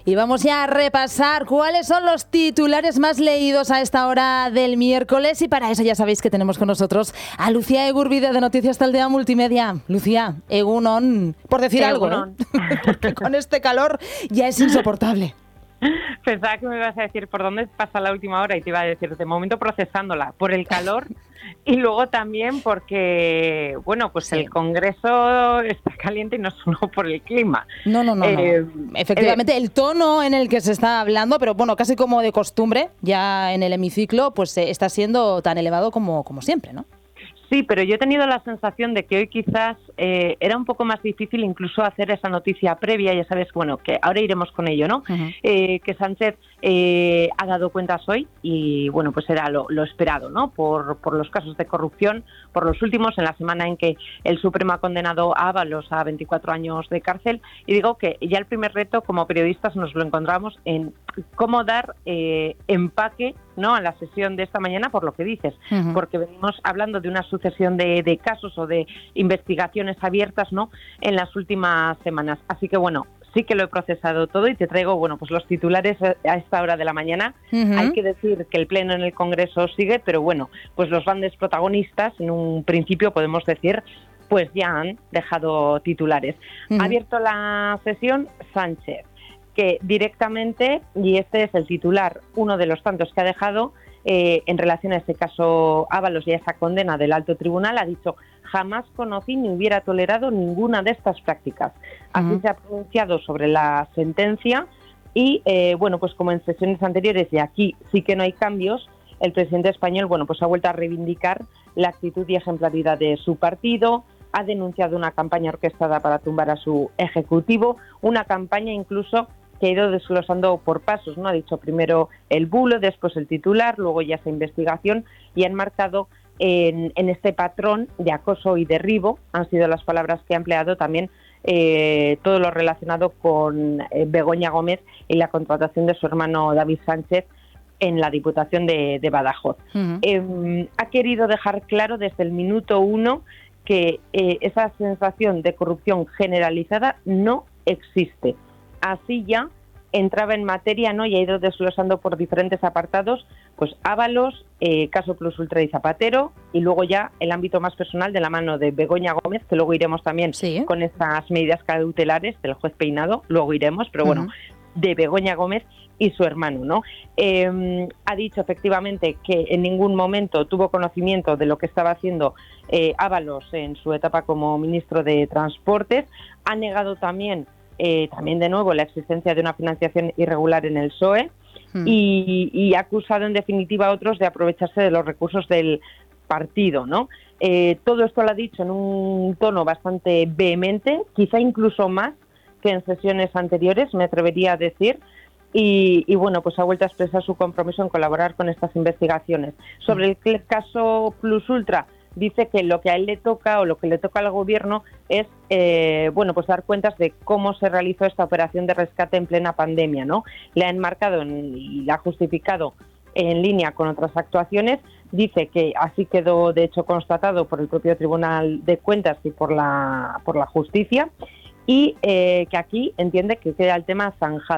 Y vamos ya a repasar cuáles son los titulares más leídos a esta hora del miércoles. Y para eso ya sabéis que tenemos con nosotros a Lucía Egurbide de Noticias Taldea Multimedia. Lucía, egunon, por decir Egunon. algo, ¿eh? Porque con este calor ya es insoportable. Pensaba que me ibas a decir por dónde pasa la última hora y te iba a decir, de momento procesándola, por el calor y luego también porque, bueno, pues sí, el Congreso está caliente y no solo por el clima. No. Efectivamente, el tono en el que se está hablando, pero bueno, casi como de costumbre, ya en el hemiciclo, pues está siendo tan elevado como siempre, ¿no? Sí, pero yo he tenido la sensación de que hoy quizás era un poco más difícil incluso hacer esa noticia previa, ya sabes, bueno, que ahora iremos con ello, ¿no? Uh-huh. Que Sánchez ha dado cuentas hoy y, bueno, pues era lo esperado, ¿no? Por los casos de corrupción, por los últimos, en la semana en que el Supremo ha condenado a Ábalos a 24 años de cárcel, y digo que ya el primer reto como periodistas nos lo encontramos en cómo dar empaque, ¿no?, a la sesión de esta mañana, por lo que dices, uh-huh, porque venimos hablando de una sucesión de casos o de investigaciones abiertas, ¿no?, en las últimas semanas. Así que, bueno, sí que lo he procesado todo y te traigo, bueno, pues los titulares a esta hora de la mañana. Uh-huh. Hay que decir que el pleno en el Congreso sigue, pero bueno, pues los grandes protagonistas, en un principio podemos decir, pues ya han dejado titulares. Uh-huh. Ha abierto la sesión Sánchez, que directamente, y este es el titular, uno de los tantos que ha dejado, en relación a este caso Ábalos y a esa condena del alto tribunal, ha dicho: jamás conocí ni hubiera tolerado ninguna de estas prácticas. Así uh-huh, se ha pronunciado sobre la sentencia y, bueno, pues como en sesiones anteriores, y aquí sí que no hay cambios, el presidente español, bueno, pues ha vuelto a reivindicar la actitud y ejemplaridad de su partido, ha denunciado una campaña orquestada para tumbar a su ejecutivo, una campaña incluso que ha ido desglosando por pasos, ¿no? Ha dicho primero el bulo, después el titular, luego ya esa investigación, y han marcado en este patrón de acoso y derribo, han sido las palabras que ha empleado también, todo lo relacionado con Begoña Gómez y la contratación de su hermano David Sánchez en la Diputación de Badajoz. Uh-huh. Ha querido dejar claro desde el minuto uno que esa sensación de corrupción generalizada no existe. Así ya entraba en materia, ¿no?, y ha ido desglosando por diferentes apartados, pues Ábalos, caso Plus Ultra y Zapatero, y luego ya el ámbito más personal de la mano de Begoña Gómez, que luego iremos también, ¿sí?, con esas medidas cautelares del juez Peinado, luego iremos, pero bueno, uh-huh, de Begoña Gómez y su hermano, ¿no? Ha dicho efectivamente que en ningún momento tuvo conocimiento de lo que estaba haciendo Ábalos en su etapa como ministro de Transportes. Ha negado también de nuevo la existencia de una financiación irregular en el PSOE y ha acusado en definitiva a otros de aprovecharse de los recursos del partido, ¿no? Todo esto lo ha dicho en un tono bastante vehemente, quizá incluso más que en sesiones anteriores, me atrevería a decir, y bueno, pues ha vuelto a expresar su compromiso en colaborar con estas investigaciones. Sobre el caso Plus Ultra, dice que lo que a él le toca o lo que le toca al gobierno es, bueno, pues dar cuentas de cómo se realizó esta operación de rescate en plena pandemia, ¿no? Le ha enmarcado y la ha justificado en línea con otras actuaciones. Dice que así quedó, de hecho, constatado por el propio Tribunal de Cuentas y por la Justicia, y que aquí entiende que queda el tema zanjado.